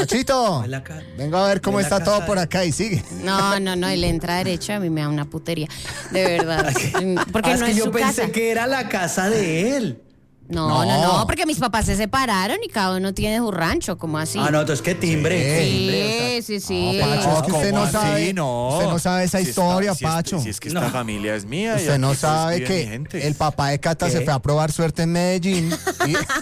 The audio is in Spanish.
Pachito, vengo a ver cómo está todo por acá y sigue. No, y le entra derecha, a mí me da una putería, de verdad. Porque es no que es yo su pensé casa. que era la casa de él. No, porque mis papás se separaron y cada uno tiene su rancho, ¿cómo así? Ah, no, entonces qué timbre. qué timbre, o sea. Sí. No, Pacho, es que usted no ¿cómo sabe. así? No. Usted no sabe esa historia, si es Pacho. si es que esta familia es mía. y Usted no aquí, pues, sabe vive que mi gente. el papá de Cata ¿Qué? se fue a probar suerte en Medellín